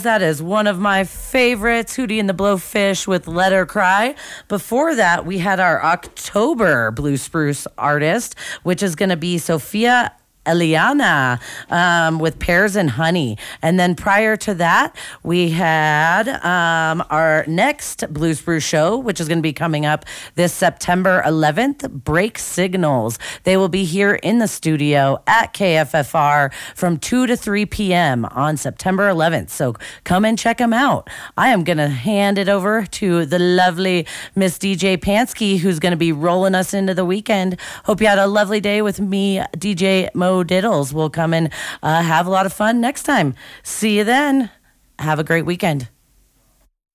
That is one of my favorites, Hootie and the Blowfish with Let Her Cry. Before that, we had our October Blue Spruce artist, which is going to be Sophia Eliana with Pears and Honey. And then prior to that, we had our next Blue Spruce show, which is going to be coming up this September 11th, Break Signals. They will be here in the studio at KFFR from 2 to 3 p.m. on September 11th. So come and check them out. I am going to hand it over to the lovely Miss DJ Pansky, who's going to be rolling us into the weekend. Hope you had a lovely day with me, DJ Mo Diddles. We'll come and have a lot of fun next time. See you then. Have a great weekend.